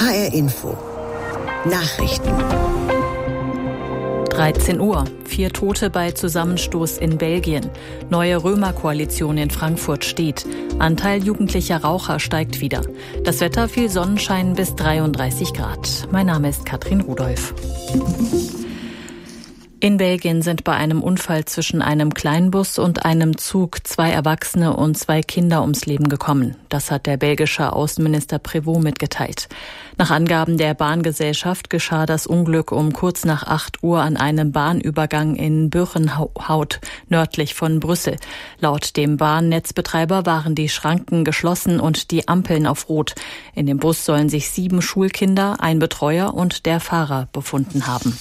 HR Info. Nachrichten. 13 Uhr. 4 Tote bei Zusammenstoß in Belgien. Neue Römerkoalition in Frankfurt steht. Anteil jugendlicher Raucher steigt wieder. Das Wetter, viel Sonnenschein bis 33 Grad. Mein Name ist Katrin Rudolph. In Belgien sind bei einem Unfall zwischen einem Kleinbus und einem Zug 2 Erwachsene und 2 Kinder ums Leben gekommen. Das hat der belgische Außenminister Prévost mitgeteilt. Nach Angaben der Bahngesellschaft geschah das Unglück um kurz nach 8 Uhr an einem Bahnübergang in Buchenhout, nördlich von Brüssel. Laut dem Bahnnetzbetreiber waren die Schranken geschlossen und die Ampeln auf Rot. In dem Bus sollen sich 7 Schulkinder, ein Betreuer und der Fahrer befunden haben.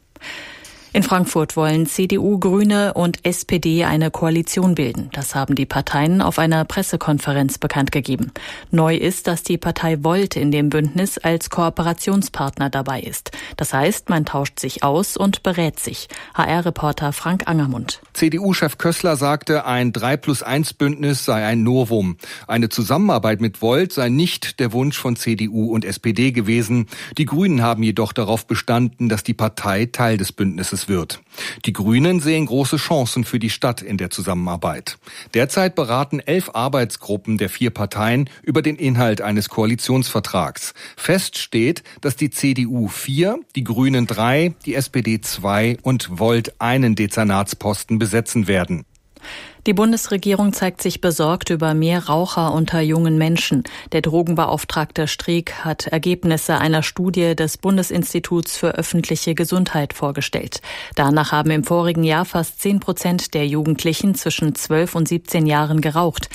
In Frankfurt wollen CDU, Grüne und SPD eine Koalition bilden. Das haben die Parteien auf einer Pressekonferenz bekannt gegeben. Neu ist, dass die Partei Volt in dem Bündnis als Kooperationspartner dabei ist. Das heißt, man tauscht sich aus und berät sich. HR-Reporter Frank Angermund. CDU-Chef Kössler sagte, ein 3+1-Bündnis sei ein Novum. Eine Zusammenarbeit mit Volt sei nicht der Wunsch von CDU und SPD gewesen. Die Grünen haben jedoch darauf bestanden, dass die Partei Teil des Bündnisses wird. Die Grünen sehen große Chancen für die Stadt in der Zusammenarbeit. Derzeit beraten 11 Arbeitsgruppen der 4 Parteien über den Inhalt eines Koalitionsvertrags. Fest steht, dass die CDU 4, die Grünen 3, die SPD 2 und Volt einen Dezernatsposten besetzen werden. Die Bundesregierung zeigt sich besorgt über mehr Raucher unter jungen Menschen. Der Drogenbeauftragte Streeck hat Ergebnisse einer Studie des Bundesinstituts für öffentliche Gesundheit vorgestellt. Danach haben im vorigen Jahr fast 10% der Jugendlichen zwischen 12 und 17 Jahren geraucht.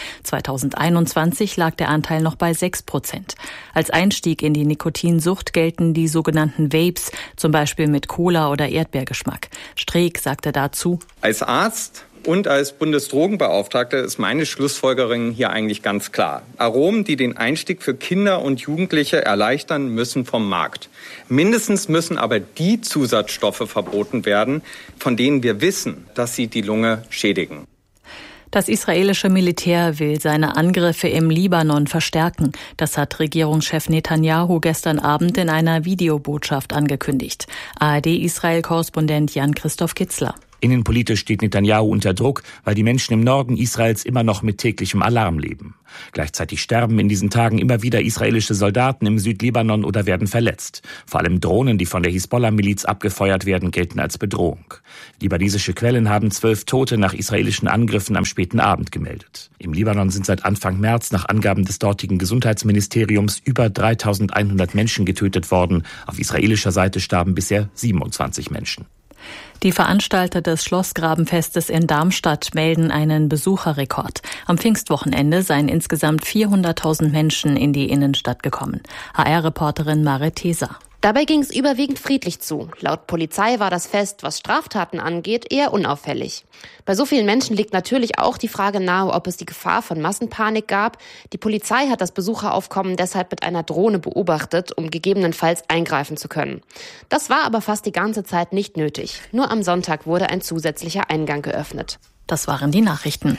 2021 lag der Anteil noch bei 6%. Als Einstieg in die Nikotinsucht gelten die sogenannten Vapes, zum Beispiel mit Cola oder Erdbeergeschmack. Streeck sagte dazu: Als Arzt und als Bundesdrogenbeauftragter ist meine Schlussfolgerung hier eigentlich ganz klar. Aromen, die den Einstieg für Kinder und Jugendliche erleichtern, müssen vom Markt. Mindestens müssen aber die Zusatzstoffe verboten werden, von denen wir wissen, dass sie die Lunge schädigen. Das israelische Militär will seine Angriffe im Libanon verstärken. Das hat Regierungschef Netanyahu gestern Abend in einer Videobotschaft angekündigt. ARD-Israel-Korrespondent Jan-Christoph Kitzler. Innenpolitisch steht Netanyahu unter Druck, weil die Menschen im Norden Israels immer noch mit täglichem Alarm leben. Gleichzeitig sterben in diesen Tagen immer wieder israelische Soldaten im Südlibanon oder werden verletzt. Vor allem Drohnen, die von der Hisbollah-Miliz abgefeuert werden, gelten als Bedrohung. Libanesische Quellen haben 12 Tote nach israelischen Angriffen am späten Abend gemeldet. Im Libanon sind seit Anfang März nach Angaben des dortigen Gesundheitsministeriums über 3.100 Menschen getötet worden. Auf israelischer Seite starben bisher 27 Menschen. Die Veranstalter des Schlossgrabenfestes in Darmstadt melden einen Besucherrekord. Am Pfingstwochenende seien insgesamt 400.000 Menschen in die Innenstadt gekommen. HR-Reporterin Marit Theser. Dabei ging es überwiegend friedlich zu. Laut Polizei war das Fest, was Straftaten angeht, eher unauffällig. Bei so vielen Menschen liegt natürlich auch die Frage nahe, ob es die Gefahr von Massenpanik gab. Die Polizei hat das Besucheraufkommen deshalb mit einer Drohne beobachtet, um gegebenenfalls eingreifen zu können. Das war aber fast die ganze Zeit nicht nötig. Nur am Sonntag wurde ein zusätzlicher Eingang geöffnet. Das waren die Nachrichten.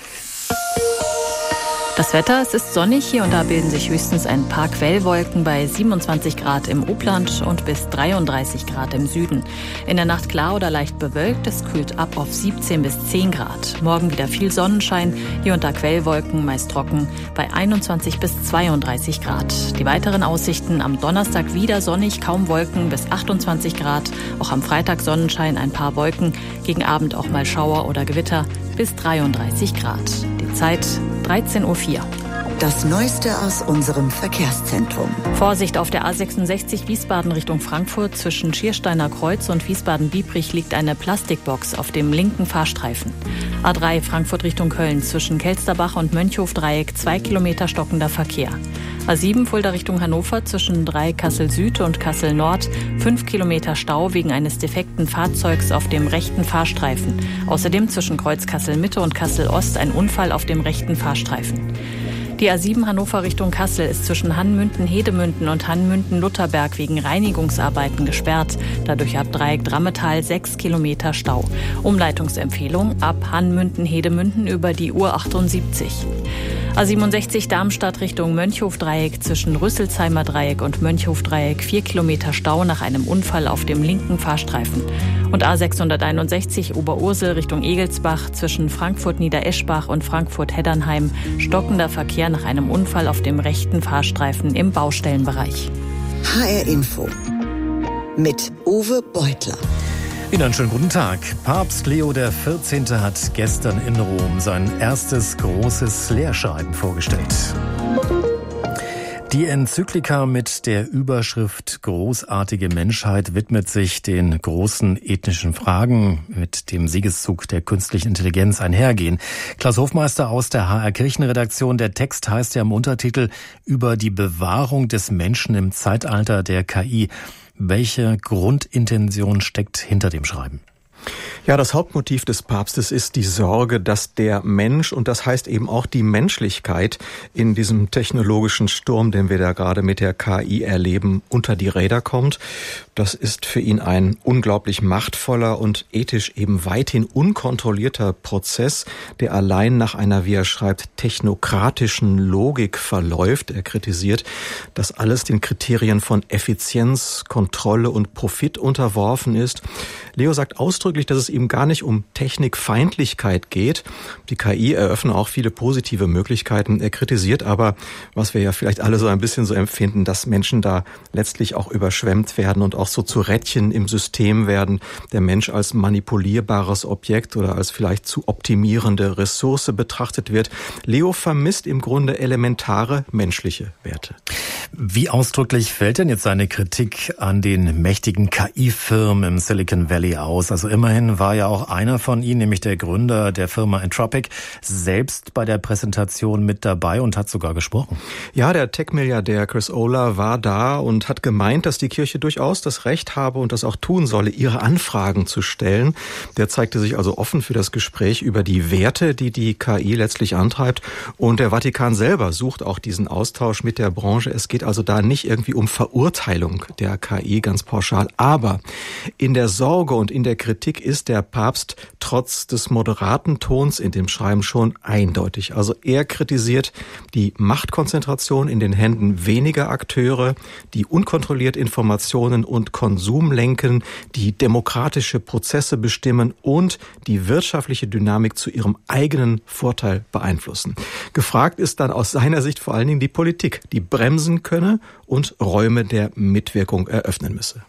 Das Wetter, es ist sonnig, hier und da bilden sich höchstens ein paar Quellwolken bei 27 Grad im Upland und bis 33 Grad im Süden. In der Nacht klar oder leicht bewölkt, es kühlt ab auf 17 bis 10 Grad. Morgen wieder viel Sonnenschein, hier und da Quellwolken, meist trocken, bei 21 bis 32 Grad. Die weiteren Aussichten: am Donnerstag wieder sonnig, kaum Wolken bis 28 Grad. Auch am Freitag Sonnenschein, ein paar Wolken, gegen Abend auch mal Schauer oder Gewitter bis 33 Grad. Die Zeit 13:04 Uhr. Das Neueste aus unserem Verkehrszentrum. Vorsicht auf der A66 Wiesbaden Richtung Frankfurt. Zwischen Schiersteiner Kreuz und Wiesbaden-Biebrich liegt eine Plastikbox auf dem linken Fahrstreifen. A3 Frankfurt Richtung Köln. Zwischen Kelsterbach und Mönchhof-Dreieck 2 Kilometer stockender Verkehr. A7 Fulda Richtung Hannover. Zwischen 3 Kassel Süd und Kassel Nord 5 Kilometer Stau wegen eines defekten Fahrzeugs auf dem rechten Fahrstreifen. Außerdem zwischen Kreuz Kassel Mitte und Kassel Ost ein Unfall auf dem rechten Fahrstreifen. Die A7 Hannover Richtung Kassel ist zwischen Hannmünden-Hedemünden und Hannmünden-Lutherberg wegen Reinigungsarbeiten gesperrt. Dadurch ab Dreieck Drammetal 6 Kilometer Stau. Umleitungsempfehlung ab Hannmünden-Hedemünden über die U78. A67 Darmstadt Richtung Mönchhofdreieck zwischen Rüsselsheimer Dreieck und Mönchhofdreieck 4 Kilometer Stau nach einem Unfall auf dem linken Fahrstreifen. Und A661 Oberursel Richtung Egelsbach zwischen Frankfurt-Niedereschbach und Frankfurt-Heddernheim stockender Verkehr nach einem Unfall auf dem rechten Fahrstreifen im Baustellenbereich. HR Info mit Uwe Beutler. Ihnen einen schönen guten Tag. Papst Leo XIV. Hat gestern in Rom sein erstes großes Lehrschreiben vorgestellt. Die Enzyklika mit der Überschrift Großartige Menschheit widmet sich den großen ethnischen Fragen, mit dem Siegeszug der künstlichen Intelligenz einhergehen. Klaus Hofmeister aus der HR Kirchenredaktion. Der Text heißt ja im Untertitel über die Bewahrung des Menschen im Zeitalter der KI. Welche Grundintention steckt hinter dem Schreiben? Ja, das Hauptmotiv des Papstes ist die Sorge, dass der Mensch, und das heißt eben auch die Menschlichkeit, in diesem technologischen Sturm, den wir da gerade mit der KI erleben, unter die Räder kommt. Das ist für ihn ein unglaublich machtvoller und ethisch eben weithin unkontrollierter Prozess, der allein nach einer, wie er schreibt, technokratischen Logik verläuft. Er kritisiert, dass alles den Kriterien von Effizienz, Kontrolle und Profit unterworfen ist. Leo sagt ausdrücklich, dass es ihm gar nicht um Technikfeindlichkeit geht. Die KI eröffnet auch viele positive Möglichkeiten. Er kritisiert aber, was wir ja vielleicht alle so ein bisschen so empfinden, dass Menschen da letztlich auch überschwemmt werden und auch so zu Rädchen im System werden. Der Mensch als manipulierbares Objekt oder als vielleicht zu optimierende Ressource betrachtet wird. Leo vermisst im Grunde elementare menschliche Werte. Wie ausdrücklich fällt denn jetzt seine Kritik an den mächtigen KI-Firmen im Silicon Valley aus? Also immerhin war ja auch einer von ihnen, nämlich der Gründer der Firma Anthropic, selbst bei der Präsentation mit dabei und hat sogar gesprochen. Ja, der Tech-Milliardär Chris Olah war da und hat gemeint, dass die Kirche durchaus das Recht habe und das auch tun solle, ihre Anfragen zu stellen. Der zeigte sich also offen für das Gespräch über die Werte, die die KI letztlich antreibt. Und der Vatikan selber sucht auch diesen Austausch mit der Branche. Es geht also da nicht irgendwie um Verurteilung der KI ganz pauschal. Aber in der Sorge und in der Kritik ist der Papst trotz des moderaten Tons in dem Schreiben schon eindeutig. Also er kritisiert die Machtkonzentration in den Händen weniger Akteure, die unkontrolliert Informationen und Konsum lenken, die demokratische Prozesse bestimmen und die wirtschaftliche Dynamik zu ihrem eigenen Vorteil beeinflussen. Gefragt ist dann aus seiner Sicht vor allen Dingen die Politik, die bremsen könne und Räume der Mitwirkung eröffnen müsse.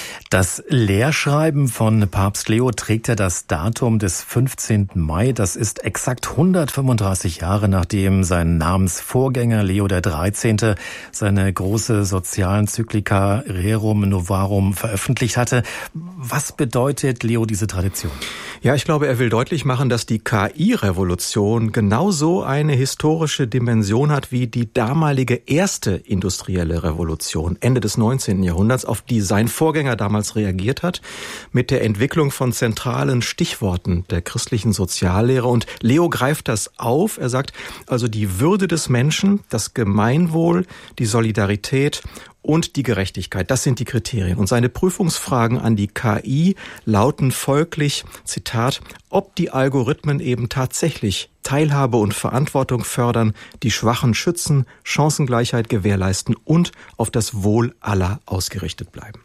Das Lehrschreiben von Papst Leo trägt ja das Datum des 15. Mai. Das ist exakt 135 Jahre, nachdem sein Namensvorgänger Leo XIII. Seine große Sozialenzyklika Rerum Novarum veröffentlicht hatte. Was bedeutet Leo diese Tradition? Ja, ich glaube, er will deutlich machen, dass die KI-Revolution genauso eine historische Dimension hat wie die damalige erste industrielle Revolution Ende des 19. Jahrhunderts, auf die sein Vorgänger damals reagiert hat, mit der Entwicklung von zentralen Stichworten der christlichen Soziallehre. Und Leo greift das auf. Er sagt also, die Würde des Menschen, das Gemeinwohl, die Solidarität und die Gerechtigkeit, das sind die Kriterien. Und seine Prüfungsfragen an die KI lauten folglich, Zitat, ob die Algorithmen eben tatsächlich Teilhabe und Verantwortung fördern, die Schwachen schützen, Chancengleichheit gewährleisten und auf das Wohl aller ausgerichtet bleiben.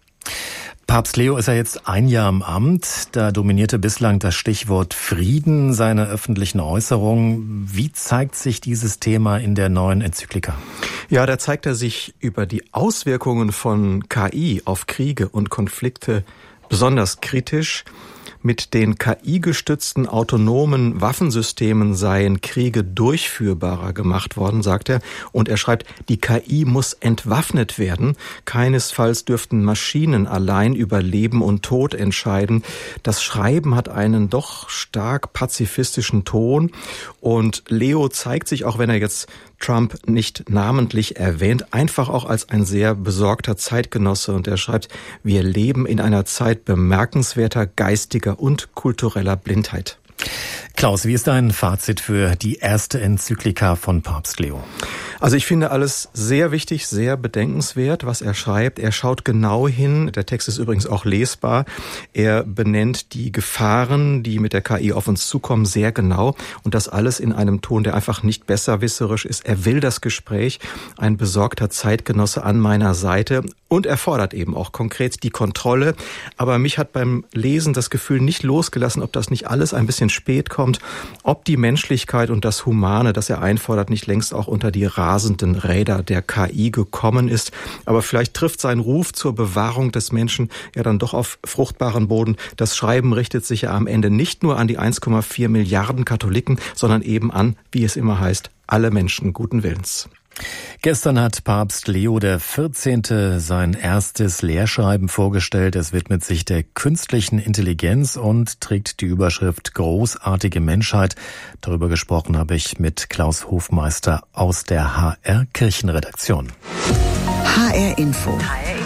Papst Leo ist ja jetzt ein Jahr im Amt. Da dominierte bislang das Stichwort Frieden seine öffentlichen Äußerungen. Wie zeigt sich dieses Thema in der neuen Enzyklika? Ja, da zeigt er sich über die Auswirkungen von KI auf Kriege und Konflikte besonders kritisch. Mit den KI-gestützten autonomen Waffensystemen seien Kriege durchführbarer gemacht worden, sagt er. Und er schreibt, die KI muss entwaffnet werden. Keinesfalls dürften Maschinen allein über Leben und Tod entscheiden. Das Schreiben hat einen doch stark pazifistischen Ton. Und Leo zeigt sich, auch wenn er jetzt Trump nicht namentlich erwähnt, einfach auch als ein sehr besorgter Zeitgenosse. Und er schreibt, wir leben in einer Zeit bemerkenswerter geistiger und kultureller Blindheit. Klaus, wie ist dein Fazit für die erste Enzyklika von Papst Leo? Also ich finde alles sehr wichtig, sehr bedenkenswert, was er schreibt. Er schaut genau hin. Der Text ist übrigens auch lesbar. Er benennt die Gefahren, die mit der KI auf uns zukommen, sehr genau. Und das alles in einem Ton, der einfach nicht besserwisserisch ist. Er will das Gespräch, ein besorgter Zeitgenosse an meiner Seite. Und er fordert eben auch konkret die Kontrolle. Aber mich hat beim Lesen das Gefühl nicht losgelassen, ob das nicht alles ein bisschen spät kommt, ob die Menschlichkeit und das Humane, das er einfordert, nicht längst auch unter die rasenden Räder der KI gekommen ist. Aber vielleicht trifft sein Ruf zur Bewahrung des Menschen ja dann doch auf fruchtbaren Boden. Das Schreiben richtet sich ja am Ende nicht nur an die 1,4 Milliarden Katholiken, sondern eben an, wie es immer heißt, alle Menschen guten Willens. Gestern hat Papst Leo XIV. Sein erstes Lehrschreiben vorgestellt. Es widmet sich der künstlichen Intelligenz und trägt die Überschrift Großartige Menschheit. Darüber gesprochen habe ich mit Klaus Hofmeister aus der HR Kirchenredaktion. HR Info.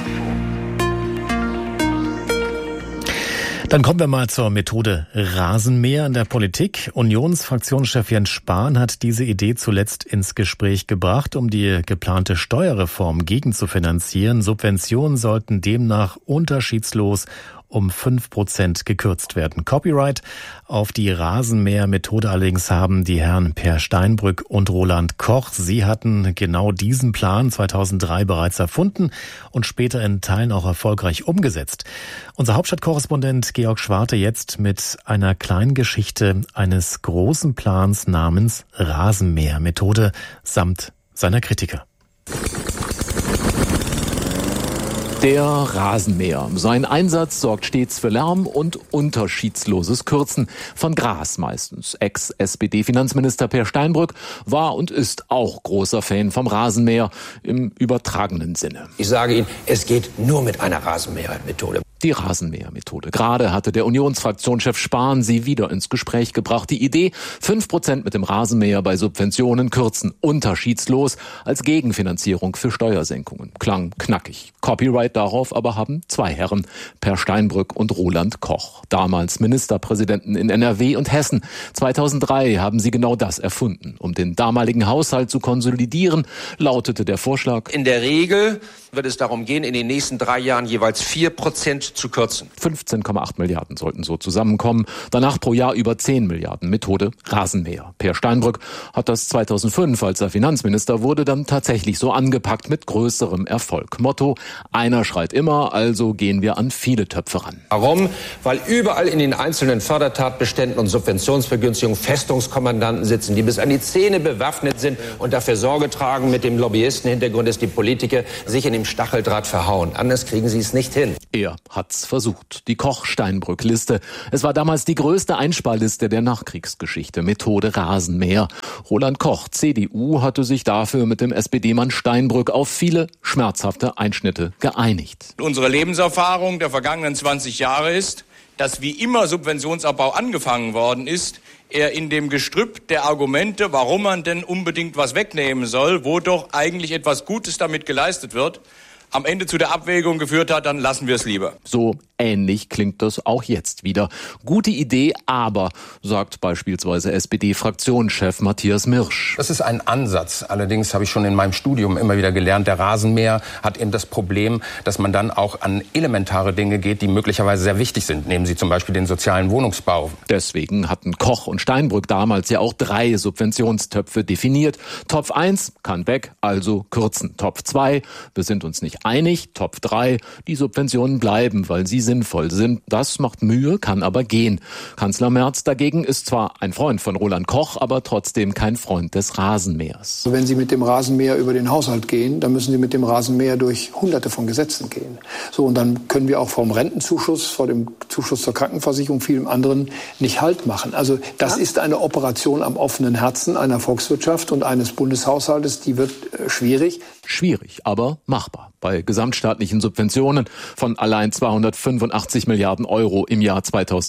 Dann kommen wir mal zur Methode Rasenmäher in der Politik. Unionsfraktionschef Jens Spahn hat diese Idee zuletzt ins Gespräch gebracht, um die geplante Steuerreform gegenzufinanzieren. Subventionen sollten demnach unterschiedslos um 5% gekürzt werden. Copyright auf die Rasenmäher-Methode allerdings haben die Herren Per Steinbrück und Roland Koch. Sie hatten genau diesen Plan 2003 bereits erfunden und später in Teilen auch erfolgreich umgesetzt. Unser Hauptstadtkorrespondent Georg Schwarte jetzt mit einer kleinen Geschichte eines großen Plans namens Rasenmäher-Methode samt seiner Kritiker. Der Rasenmäher. Sein Einsatz sorgt stets für Lärm und unterschiedsloses Kürzen. Von Gras meistens. Ex-SPD-Finanzminister Per Steinbrück war und ist auch großer Fan vom Rasenmäher im übertragenen Sinne. Ich sage Ihnen, es geht nur mit einer Rasenmäher-Methode. Die Rasenmäher-Methode. Gerade hatte der Unionsfraktionschef Spahn sie wieder ins Gespräch gebracht. Die Idee, 5% mit dem Rasenmäher bei Subventionen kürzen, unterschiedslos, als Gegenfinanzierung für Steuersenkungen. Klang knackig. Copyright darauf aber haben zwei Herren, Per Steinbrück und Roland Koch. Damals Ministerpräsidenten in NRW und Hessen. 2003 haben sie genau das erfunden. Um den damaligen Haushalt zu konsolidieren, lautete der Vorschlag: In der Regel wird es darum gehen, in den nächsten 3 Jahren jeweils 4% zu kürzen. 15,8 Milliarden sollten so zusammenkommen. Danach pro Jahr über 10 Milliarden. Methode Rasenmäher. Per Steinbrück hat das 2005, als er Finanzminister wurde, dann tatsächlich so angepackt mit größerem Erfolg. Motto: Einer schreit immer, also gehen wir an viele Töpfe ran. Warum? Weil überall in den einzelnen Fördertatbeständen und Subventionsbegünstigungen Festungskommandanten sitzen, die bis an die Zähne bewaffnet sind und dafür Sorge tragen, mit dem Lobbyistenhintergrund, dass die Politiker sich in dem Stacheldraht verhauen. Anders kriegen sie es nicht hin. Er hat's versucht. Die Koch-Steinbrück-Liste. Es war damals die größte Einsparliste der Nachkriegsgeschichte. Methode Rasenmäher. Roland Koch, CDU, hatte sich dafür mit dem SPD-Mann Steinbrück auf viele schmerzhafte Einschnitte geeinigt. Unsere Lebenserfahrung der vergangenen 20 Jahre ist, dass wie immer Subventionsabbau angefangen worden ist, er in dem Gestrüpp der Argumente, warum man denn unbedingt was wegnehmen soll, wo doch eigentlich etwas Gutes damit geleistet wird, am Ende zu der Abwägung geführt hat, dann lassen wir es lieber. So ähnlich klingt das auch jetzt wieder. Gute Idee, aber, sagt beispielsweise SPD-Fraktionschef Matthias Mirsch. Das ist ein Ansatz. Allerdings habe ich schon in meinem Studium immer wieder gelernt, der Rasenmäher hat eben das Problem, dass man dann auch an elementare Dinge geht, die möglicherweise sehr wichtig sind. Nehmen Sie zum Beispiel den sozialen Wohnungsbau. Deswegen hatten Koch und Steinbrück damals ja auch 3 Subventionstöpfe definiert. Topf 1 kann weg, also kürzen. Topf 2, wir sind uns nicht einig. Topf 3, die Subventionen bleiben, weil sie sinnvoll sind. Das macht Mühe, kann aber gehen. Kanzler Merz dagegen ist zwar ein Freund von Roland Koch, aber trotzdem kein Freund des Rasenmähers. Wenn Sie mit dem Rasenmäher über den Haushalt gehen, dann müssen Sie mit dem Rasenmäher durch Hunderte von Gesetzen gehen. So, und dann können wir auch vom Rentenzuschuss, vor dem Zuschuss zur Krankenversicherung, vielem anderen nicht Halt machen. Also das ist eine Operation am offenen Herzen einer Volkswirtschaft und eines Bundeshaushaltes, die wird schwierig. Schwierig, aber machbar. Bei gesamtstaatlichen Subventionen von allein 285 Milliarden Euro im Jahr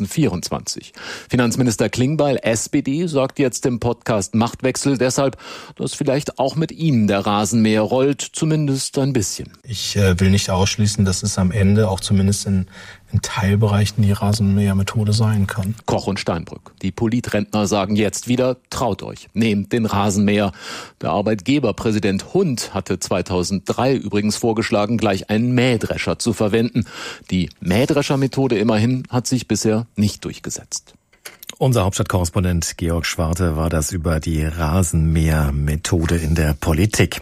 2024. Finanzminister Klingbeil, SPD, sagt jetzt im Podcast Machtwechsel deshalb, dass vielleicht auch mit ihm der Rasenmäher rollt, zumindest ein bisschen. Ich will nicht ausschließen, dass es am Ende auch zumindest in in Teilbereichen die Rasenmähermethode sein kann. Koch und Steinbrück. Die Politrentner sagen jetzt wieder, traut euch, nehmt den Rasenmäher. Der Arbeitgeberpräsident Hund hatte 2003 übrigens vorgeschlagen, gleich einen Mähdrescher zu verwenden. Die Mähdreschermethode immerhin hat sich bisher nicht durchgesetzt. Unser Hauptstadtkorrespondent Georg Schwarte war das über die Rasenmähermethode in der Politik.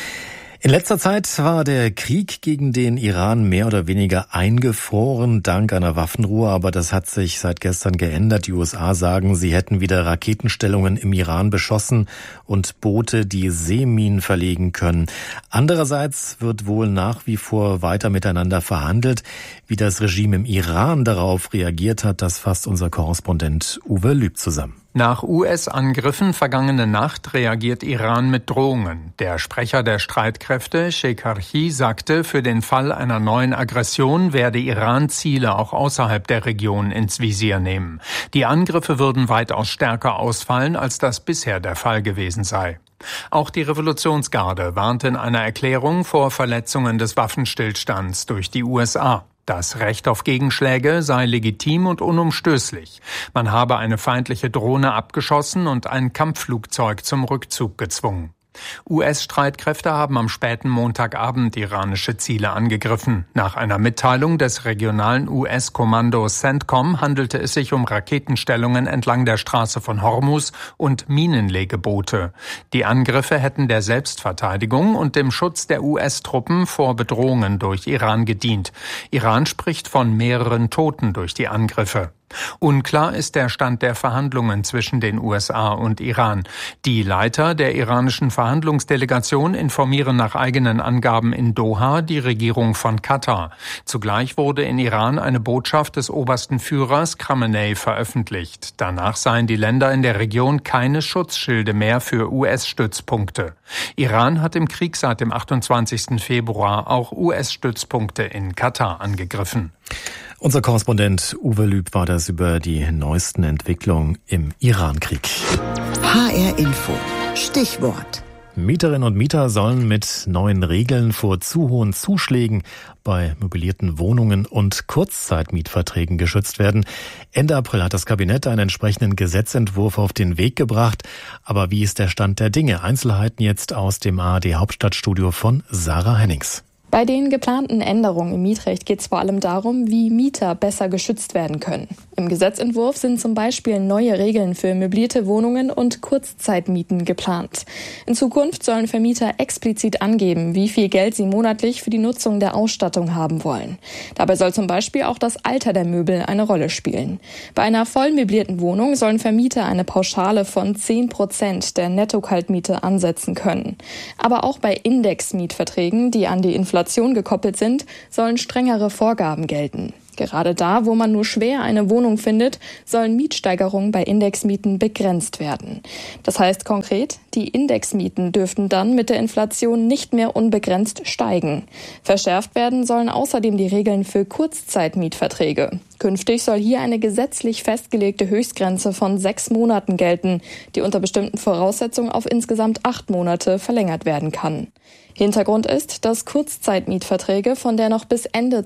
In letzter Zeit war der Krieg gegen den Iran mehr oder weniger eingefroren, dank einer Waffenruhe, aber das hat sich seit gestern geändert. Die USA sagen, sie hätten wieder Raketenstellungen im Iran beschossen und Boote, die Seeminen verlegen können. Andererseits wird wohl nach wie vor weiter miteinander verhandelt. Wie das Regime im Iran darauf reagiert hat, das fasst unser Korrespondent Uwe Lüb zusammen. Nach US-Angriffen vergangene Nacht reagiert Iran mit Drohungen. Der Sprecher der Streitkräfte, Shekarchi, sagte, für den Fall einer neuen Aggression werde Iran Ziele auch außerhalb der Region ins Visier nehmen. Die Angriffe würden weitaus stärker ausfallen, als das bisher der Fall gewesen sei. Auch die Revolutionsgarde warnte in einer Erklärung vor Verletzungen des Waffenstillstands durch die USA. Das Recht auf Gegenschläge sei legitim und unumstößlich. Man habe eine feindliche Drohne abgeschossen und ein Kampfflugzeug zum Rückzug gezwungen. US-Streitkräfte haben am späten Montagabend iranische Ziele angegriffen. Nach einer Mitteilung des regionalen US-Kommandos CENTCOM handelte es sich um Raketenstellungen entlang der Straße von Hormuz und Minenlegeboote. Die Angriffe hätten der Selbstverteidigung und dem Schutz der US-Truppen vor Bedrohungen durch Iran gedient. Iran spricht von mehreren Toten durch die Angriffe. Unklar ist der Stand der Verhandlungen zwischen den USA und Iran. Die Leiter der iranischen Verhandlungsdelegation informieren nach eigenen Angaben in Doha die Regierung von Katar. Zugleich wurde in Iran eine Botschaft des obersten Führers Khamenei veröffentlicht. Danach seien die Länder in der Region keine Schutzschilde mehr für US-Stützpunkte. Iran hat im Krieg seit dem 28. Februar auch US-Stützpunkte in Katar angegriffen. Unser Korrespondent Uwe Lüb war das über die neuesten Entwicklungen im Iran-Krieg. HR Info. Stichwort. Mieterinnen und Mieter sollen mit neuen Regeln vor zu hohen Zuschlägen bei möblierten Wohnungen und Kurzzeitmietverträgen geschützt werden. Ende April hat das Kabinett einen entsprechenden Gesetzentwurf auf den Weg gebracht. Aber wie ist der Stand der Dinge? Einzelheiten jetzt aus dem ARD Hauptstadtstudio von Sarah Hennings. Bei den geplanten Änderungen im Mietrecht geht es vor allem darum, wie Mieter besser geschützt werden können. Im Gesetzentwurf sind zum Beispiel neue Regeln für möblierte Wohnungen und Kurzzeitmieten geplant. In Zukunft sollen Vermieter explizit angeben, wie viel Geld sie monatlich für die Nutzung der Ausstattung haben wollen. Dabei soll zum Beispiel auch das Alter der Möbel eine Rolle spielen. Bei einer voll möblierten Wohnung sollen Vermieter eine Pauschale von 10% der Netto-Kaltmiete ansetzen können. Aber auch bei Indexmietverträgen, die an die Inflation gekoppelt sind, sollen strengere Vorgaben gelten. Gerade da, wo man nur schwer eine Wohnung findet, sollen Mietsteigerungen bei Indexmieten begrenzt werden. Das heißt konkret, die Indexmieten dürften dann mit der Inflation nicht mehr unbegrenzt steigen. Verschärft werden sollen außerdem die Regeln für Kurzzeitmietverträge. Künftig soll hier eine gesetzlich festgelegte Höchstgrenze von 6 Monaten gelten, die unter bestimmten Voraussetzungen auf insgesamt 8 Monate verlängert werden kann. Hintergrund ist, dass Kurzzeitmietverträge von der noch bis Ende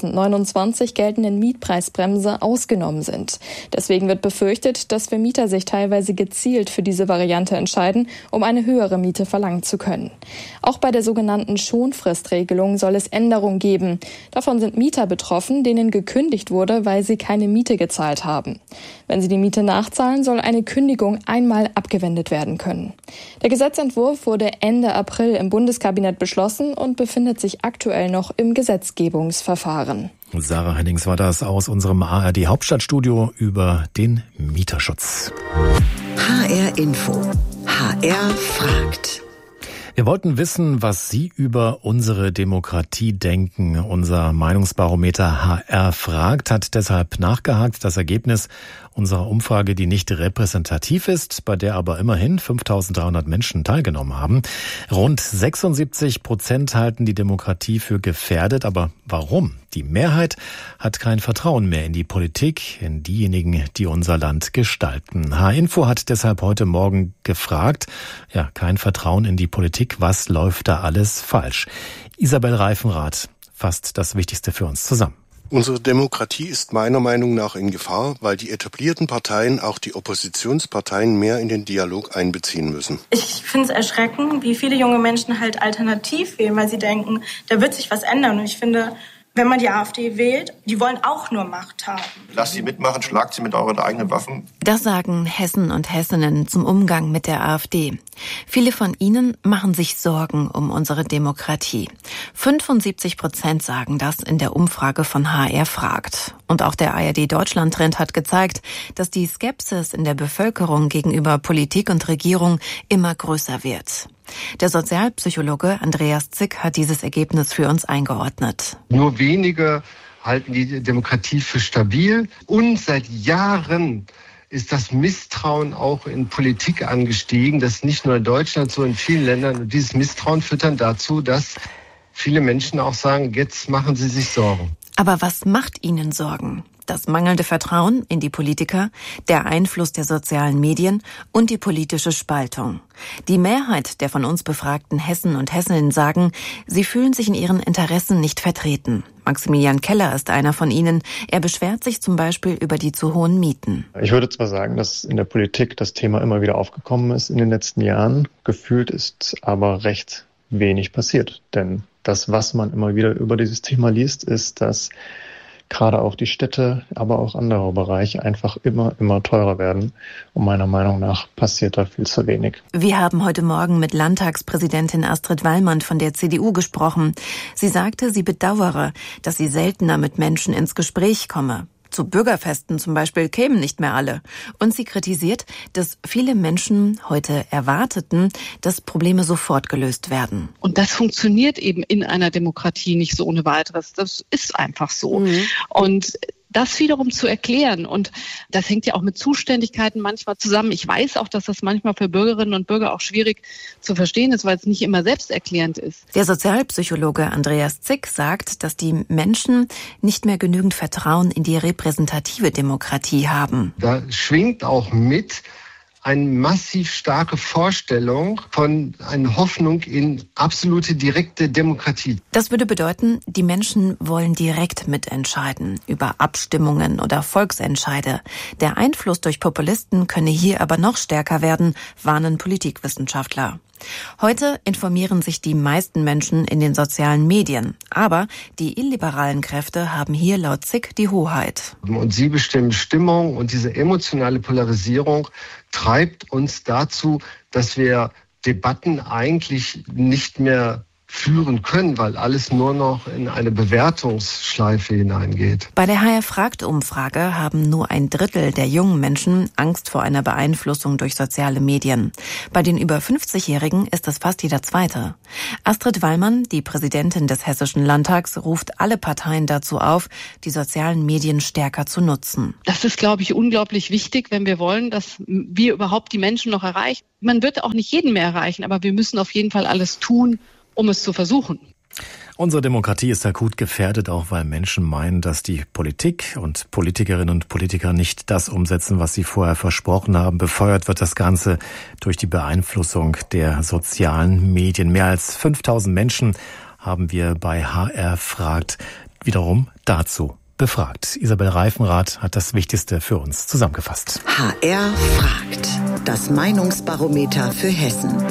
2029 geltenden Mietpreisbremse ausgenommen sind. Deswegen wird befürchtet, dass Vermieter sich teilweise gezielt für diese Variante entscheiden, um eine höhere Miete verlangen zu können. Auch bei der sogenannten Schonfristregelung soll es Änderungen geben. Davon sind Mieter betroffen, denen gekündigt wurde, weil sie keine Miete gezahlt haben. Wenn sie die Miete nachzahlen, soll eine Kündigung einmal abgewendet werden können. Der Gesetzentwurf wurde Ende April im Bundeskabinett beschlossen und befindet sich aktuell noch im Gesetzgebungsverfahren. Sarah Hennings war das aus unserem ARD Hauptstadtstudio über den Mieterschutz. HR Info. HR fragt. Wir wollten wissen, was Sie über unsere Demokratie denken. Unser Meinungsbarometer HR fragt hat deshalb nachgehakt. Das Ergebnis unserer Umfrage, die nicht repräsentativ ist, bei der aber immerhin 5.300 Menschen teilgenommen haben. Rund 76% halten die Demokratie für gefährdet. Aber warum? Die Mehrheit hat kein Vertrauen mehr in die Politik, in diejenigen, die unser Land gestalten. H-Info hat deshalb heute Morgen gefragt, kein Vertrauen in die Politik, was läuft da alles falsch? Isabel Reifenrath fasst das Wichtigste für uns zusammen. Unsere Demokratie ist meiner Meinung nach in Gefahr, weil die etablierten Parteien auch die Oppositionsparteien mehr in den Dialog einbeziehen müssen. Ich finde es erschreckend, wie viele junge Menschen halt alternativ wählen, weil sie denken, da wird sich was ändern. Und ich finde, wenn man die AfD wählt, die wollen auch nur Macht haben. Lasst sie mitmachen, schlagt sie mit euren eigenen Waffen. Das sagen Hessen und Hessinnen zum Umgang mit der AfD. Viele von ihnen machen sich Sorgen um unsere Demokratie. 75% sagen das in der Umfrage von HR fragt. Und auch der ARD-Deutschland-Trend hat gezeigt, dass die Skepsis in der Bevölkerung gegenüber Politik und Regierung immer größer wird. Der Sozialpsychologe Andreas Zick hat dieses Ergebnis für uns eingeordnet. Nur wenige halten die Demokratie für stabil. Und seit Jahren ist das Misstrauen auch in Politik angestiegen. Das ist nicht nur in Deutschland, so in vielen Ländern. Und dieses Misstrauen führt dann dazu, dass viele Menschen auch sagen, jetzt machen sie sich Sorgen. Aber was macht ihnen Sorgen? Das mangelnde Vertrauen in die Politiker, der Einfluss der sozialen Medien und die politische Spaltung. Die Mehrheit der von uns befragten Hessen und Hessinnen sagen, sie fühlen sich in ihren Interessen nicht vertreten. Maximilian Keller ist einer von ihnen. Er beschwert sich zum Beispiel über die zu hohen Mieten. Ich würde zwar sagen, dass in der Politik das Thema immer wieder aufgekommen ist in den letzten Jahren. Gefühlt ist aber recht wenig passiert. Denn das, was man immer wieder über dieses Thema liest, ist, dass gerade auch die Städte, aber auch andere Bereiche einfach immer teurer werden. Und meiner Meinung nach passiert da viel zu wenig. Wir haben heute Morgen mit Landtagspräsidentin Astrid Wallmann von der CDU gesprochen. Sie sagte, sie bedauere, dass sie seltener mit Menschen ins Gespräch komme. Zu Bürgerfesten zum Beispiel kämen nicht mehr alle. Und sie kritisiert, dass viele Menschen heute erwarteten, dass Probleme sofort gelöst werden. Und das funktioniert eben in einer Demokratie nicht so ohne weiteres. Das ist einfach so. Und das wiederum zu erklären, und das hängt ja auch mit Zuständigkeiten manchmal zusammen. Ich weiß auch, dass das manchmal für Bürgerinnen und Bürger auch schwierig zu verstehen ist, weil es nicht immer selbsterklärend ist. Der Sozialpsychologe Andreas Zick sagt, dass die Menschen nicht mehr genügend Vertrauen in die repräsentative Demokratie haben. Da schwingt auch mit eine massiv starke Vorstellung von einer Hoffnung in absolute direkte Demokratie. Das würde bedeuten, die Menschen wollen direkt mitentscheiden über Abstimmungen oder Volksentscheide. Der Einfluss durch Populisten könne hier aber noch stärker werden, warnen Politikwissenschaftler. Heute informieren sich die meisten Menschen in den sozialen Medien. Aber die illiberalen Kräfte haben hier laut Zick die Hoheit. Und sie bestimmen Stimmung, und diese emotionale Polarisierung treibt uns dazu, dass wir Debatten eigentlich nicht mehr führen können, weil alles nur noch in eine Bewertungsschleife hineingeht. Bei der HR-Fragt-Umfrage haben nur 1/3 der jungen Menschen Angst vor einer Beeinflussung durch soziale Medien. Bei den über 50-Jährigen ist es fast jeder Zweite. Astrid Wallmann, die Präsidentin des Hessischen Landtags, ruft alle Parteien dazu auf, die sozialen Medien stärker zu nutzen. Das ist, glaube ich, unglaublich wichtig, wenn wir wollen, dass wir überhaupt die Menschen noch erreichen. Man wird auch nicht jeden mehr erreichen, aber wir müssen auf jeden Fall alles tun, um es zu versuchen. Unsere Demokratie ist akut gefährdet, auch weil Menschen meinen, dass die Politik und Politikerinnen und Politiker nicht das umsetzen, was sie vorher versprochen haben. Befeuert wird das Ganze durch die Beeinflussung der sozialen Medien. Mehr als 5000 Menschen haben wir bei HR fragt wiederum dazu befragt. Isabel Reifenrath hat das Wichtigste für uns zusammengefasst. HR fragt. Das Meinungsbarometer für Hessen.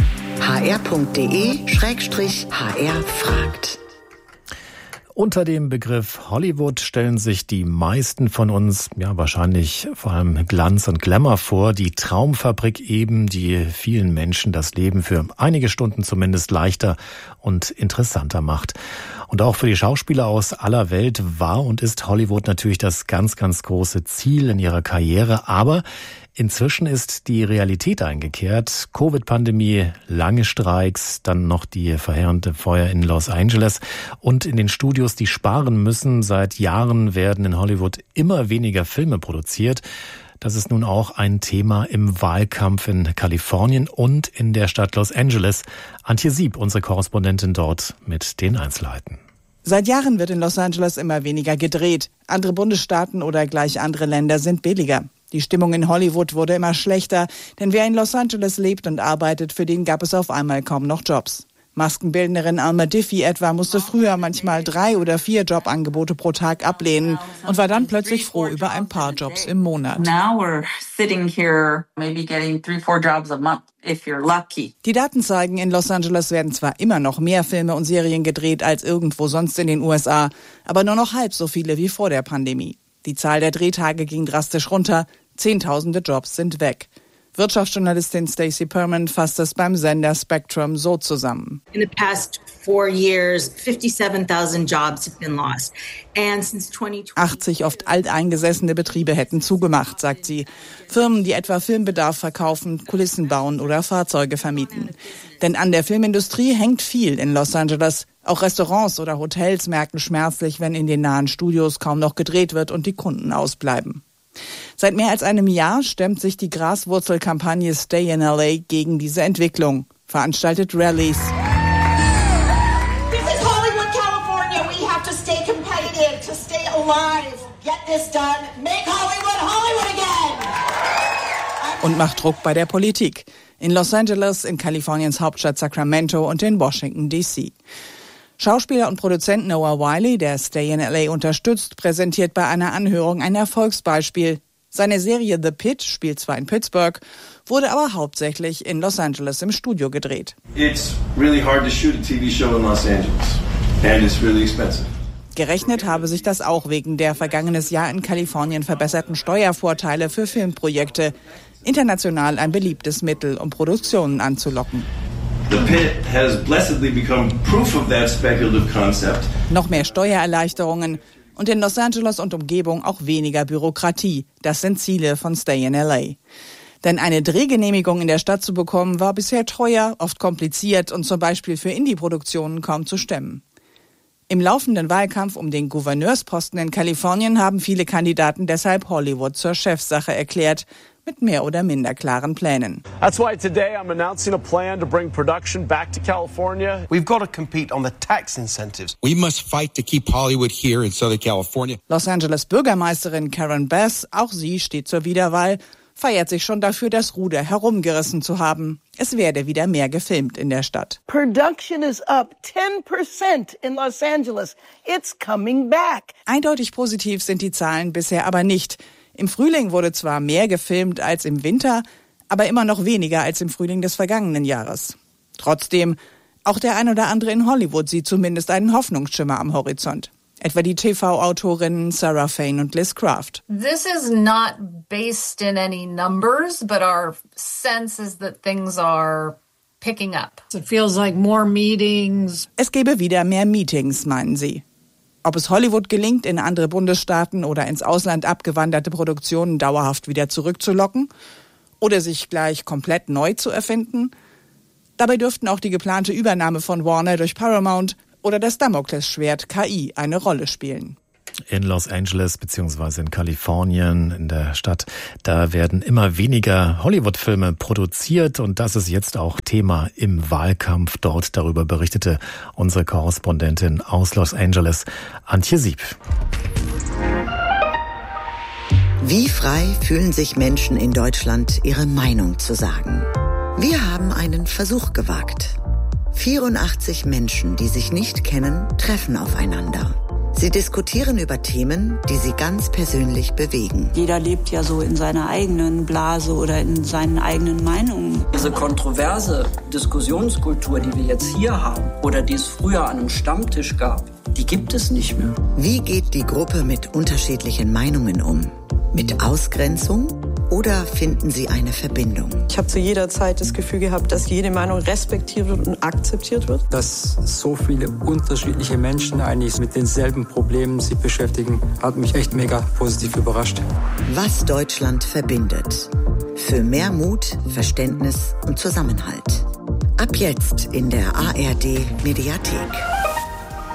hr.de/HR fragt. Unter dem Begriff Hollywood stellen sich die meisten von uns, ja wahrscheinlich vor allem Glanz und Glamour vor, die Traumfabrik eben, die vielen Menschen das Leben für einige Stunden zumindest leichter und interessanter macht. Und auch für die Schauspieler aus aller Welt war und ist Hollywood natürlich das ganz, ganz große Ziel in ihrer Karriere, aber inzwischen ist die Realität eingekehrt. Covid-Pandemie, lange Streiks, dann noch die verheerende Feuer in Los Angeles und in den Studios, die sparen müssen. Seit Jahren werden in Hollywood immer weniger Filme produziert. Das ist nun auch ein Thema im Wahlkampf in Kalifornien und in der Stadt Los Angeles. Antje Sieb, unsere Korrespondentin dort, mit den Einzelheiten. Seit Jahren wird in Los Angeles immer weniger gedreht. Andere Bundesstaaten oder gleich andere Länder sind billiger. Die Stimmung in Hollywood wurde immer schlechter, denn wer in Los Angeles lebt und arbeitet, für den gab es auf einmal kaum noch Jobs. Maskenbildnerin Alma Diffie etwa musste früher manchmal 3 oder 4 Jobangebote pro Tag ablehnen und war dann plötzlich froh über ein paar Jobs im Monat. Die Daten zeigen, in Los Angeles werden zwar immer noch mehr Filme und Serien gedreht als irgendwo sonst in den USA, aber nur noch halb so viele wie vor der Pandemie. Die Zahl der Drehtage ging drastisch runter, Zehntausende Jobs sind weg. Wirtschaftsjournalistin Stacey Perman fasst es beim Sender Spectrum so zusammen. In the past 4 years, 57,000 jobs have been lost. And since 2020 80 oft alteingesessene Betriebe hätten zugemacht, sagt sie. Firmen, die etwa Filmbedarf verkaufen, Kulissen bauen oder Fahrzeuge vermieten. Denn an der Filmindustrie hängt viel in Los Angeles. Auch Restaurants oder Hotels merken schmerzlich, wenn in den nahen Studios kaum noch gedreht wird und die Kunden ausbleiben. Seit mehr als einem Jahr stemmt sich die Graswurzelkampagne Stay in LA gegen diese Entwicklung, veranstaltet Rallies. This is Hollywood, California. We have to stay competitive, to stay alive. Get this done. Make Hollywood Hollywood again. Und macht Druck bei der Politik. In Los Angeles, in Kaliforniens Hauptstadt Sacramento und in Washington, D.C. Schauspieler und Produzent Noah Wiley, der Stay in LA unterstützt, präsentiert bei einer Anhörung ein Erfolgsbeispiel. Seine Serie The Pit spielt zwar in Pittsburgh, wurde aber hauptsächlich in Los Angeles im Studio gedreht. It's really hard to shoot a TV show in Los Angeles and it's really expensive. Gerechnet habe sich das auch wegen der vergangenes Jahr in Kalifornien verbesserten Steuervorteile für Filmprojekte. International ein beliebtes Mittel, um Produktionen anzulocken. The Pit has blessedly become proof of that speculative concept. Noch mehr Steuererleichterungen und in Los Angeles und Umgebung auch weniger Bürokratie. Das sind Ziele von Stay in LA. Denn eine Drehgenehmigung in der Stadt zu bekommen, war bisher teuer, oft kompliziert und zum Beispiel für Indie-Produktionen kaum zu stemmen. Im laufenden Wahlkampf um den Gouverneursposten in Kalifornien haben viele Kandidaten deshalb Hollywood zur Chefsache erklärt, mit mehr oder minder klaren Plänen. That's why today I'm announcing a plan to bring production back to California. We've got to compete on the tax incentives. We must fight to keep Hollywood here in Southern California. Los Angeles Bürgermeisterin Karen Bass, auch sie steht zur Wiederwahl, feiert sich schon dafür, das Ruder herumgerissen zu haben. Es werde wieder mehr gefilmt in der Stadt. Production is up 10% in Los Angeles. It's coming back. Eindeutig positiv sind die Zahlen bisher aber nicht. Im Frühling wurde zwar mehr gefilmt als im Winter, aber immer noch weniger als im Frühling des vergangenen Jahres. Trotzdem, auch der ein oder andere in Hollywood sieht zumindest einen Hoffnungsschimmer am Horizont. Etwa die TV-Autorinnen Sarah Fain und Liz Craft. This is not based in any numbers, but our sense is that things are picking up. It feels like more meetings. Es gebe wieder mehr Meetings, meinen sie. Ob es Hollywood gelingt, in andere Bundesstaaten oder ins Ausland abgewanderte Produktionen dauerhaft wieder zurückzulocken oder sich gleich komplett neu zu erfinden? Dabei dürften auch die geplante Übernahme von Warner durch Paramount oder das Damoklesschwert KI eine Rolle spielen. In Los Angeles bzw. in Kalifornien, in der Stadt, da werden immer weniger Hollywood-Filme produziert und das ist jetzt auch Thema im Wahlkampf. Dort darüber berichtete unsere Korrespondentin aus Los Angeles, Antje Sieb. Wie frei fühlen sich Menschen in Deutschland, ihre Meinung zu sagen? Wir haben einen Versuch gewagt. 84 Menschen, die sich nicht kennen, treffen aufeinander. Sie diskutieren über Themen, die sie ganz persönlich bewegen. Jeder lebt ja so in seiner eigenen Blase oder in seinen eigenen Meinungen. Diese kontroverse Diskussionskultur, die wir jetzt hier haben oder die es früher an einem Stammtisch gab, die gibt es nicht mehr. Wie geht die Gruppe mit unterschiedlichen Meinungen um? Mit Ausgrenzung? Oder finden sie eine Verbindung? Ich habe zu jeder Zeit das Gefühl gehabt, dass jede Meinung respektiert wird und akzeptiert wird. Dass so viele unterschiedliche Menschen eigentlich mit denselben Problemen sich beschäftigen, hat mich echt mega positiv überrascht. Was Deutschland verbindet. Für mehr Mut, Verständnis und Zusammenhalt. Ab jetzt in der ARD Mediathek.